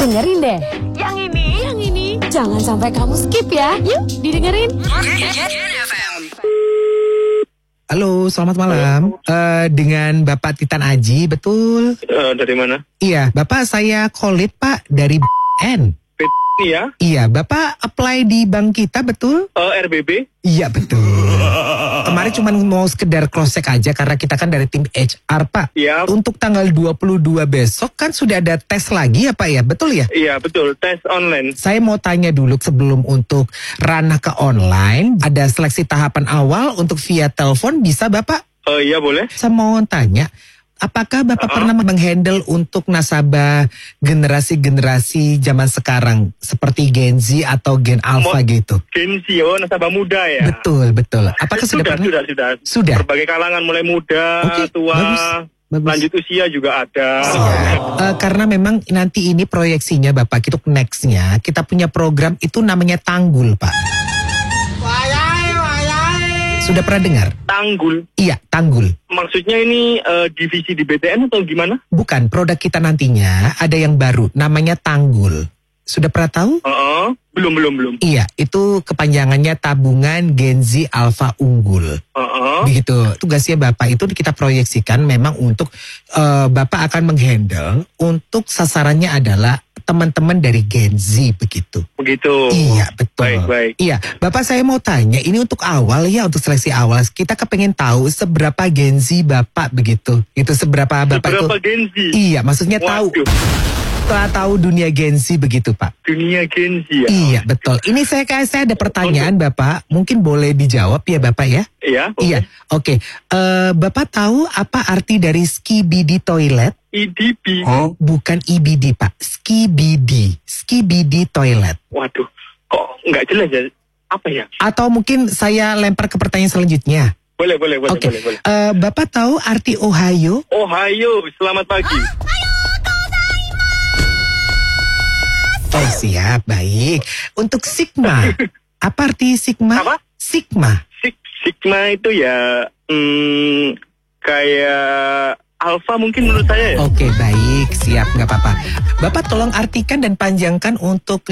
Dengerin deh. Yang ini. Jangan sampai kamu skip ya. Yuk, didengerin. Halo, selamat malam. Dengan Bapak Titan Aji, betul? Dari mana? Iya, Bapak saya Khalid Pak dari BN. Iya. Iya, Bapak apply di bank kita, betul? RBB? Iya, betul. Kemarin cuma mau sekedar cross check aja karena kita kan dari tim HR, Pak. Iya. Untuk tanggal 22 besok kan sudah ada tes lagi ya, Pak ya? Betul ya? Iya, betul. Tes online. Saya mau tanya dulu sebelum untuk ranah ke online, ada seleksi tahapan awal untuk via telepon bisa, Bapak? Iya, boleh. Saya mau tanya, apakah Bapak pernah menghandle untuk nasabah generasi-generasi zaman sekarang seperti Gen Z atau Gen Alpha gitu? Gen Z, nasabah muda ya? Betul. Apakah sudah pernah? Sudah. Berbagai kalangan, mulai muda, tua, bagus. lanjut usia juga ada. Karena memang nanti ini proyeksinya Bapak, itu nextnya kita punya program itu namanya Tanggul, Pak. Sudah pernah dengar? Tanggul? Iya, Tanggul. Maksudnya ini divisi di BTN atau gimana? Bukan, produk kita nantinya ada yang baru, namanya Tanggul. Sudah pernah tahu? Belum. Iya, itu kepanjangannya Tabungan Gen Z Alpha Unggul. Begitu. Tugasnya Bapak itu kita proyeksikan memang untuk Bapak akan menghandle untuk sasarannya adalah teman-teman dari Gen Z begitu. Begitu. Iya, betul. Baik. Iya, Bapak saya mau tanya, ini untuk awal ya, untuk seleksi awal. Kita kepengen tahu seberapa Gen Z Bapak begitu. Itu seberapa Bapak itu. Seberapa Gen Z? Iya, maksudnya tahu. Tahu dunia Gen Z begitu, Pak. Dunia Gen Z ya? Iya, betul. Ini saya ada pertanyaan, Bapak. Mungkin boleh dijawab ya, Bapak ya? Iya. Iya, oke. Bapak tahu apa arti dari Skibidi Toilet? EDB? Bukan EBD, Pak. Skibidi Toilet. Waduh, kok nggak jelas ya? Apa ya? Atau mungkin saya lempar ke pertanyaan selanjutnya. Boleh. Oke. Bapak tahu arti Ohio? Ohio, selamat pagi. Oh, siap, baik. Untuk Sigma, apa arti Sigma? Apa? Sigma. Sigma itu ya kayak Alpha mungkin menurut saya ya. Oke, baik, siap, nggak apa-apa. Bapak tolong artikan dan panjangkan untuk